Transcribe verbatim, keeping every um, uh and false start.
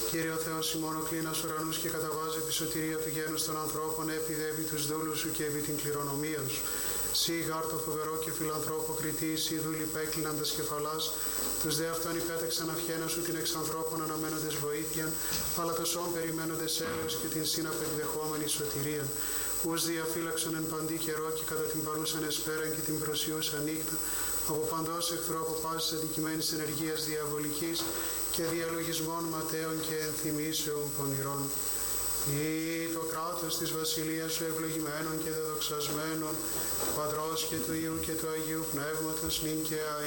Κύριε ο Θεός ημών, ο κλίνας ουρανούς και καταβάζει τη σωτηρία του γένους των ανθρώπων, έπειδε επί τους δούλους σου και επί την κληρονομία σου. Σύ γάρτο φοβερό και φιλανθρώπο κριτή, σύ δούλοι πέκλυναντας κεφαλάς, τους δε αυτών υπέταξαν αυχένα σου την εξ ανθρώπων αναμένοντες βοήθειαν, αλλά το σώμα περιμένοντες έλεος και την σύναπ εκδεχόμενη σωτηρία. Ους διαφύλαξον εν παντή καιρό και κατά την παρούσαν εσπέραν και την προσιούσα νύχτα, από παντός εχθρού από πάσης αντικειμένης ενεργείας διαβολικής και διαλογισμών ματέων και ενθυμίσεων πονηρών. Ή το κράτος της βασιλείας σου ευλογημένων και δεδοξασμένων, του Πατρός και του Υιού και του Αγίου Πνεύματος νυν και αεί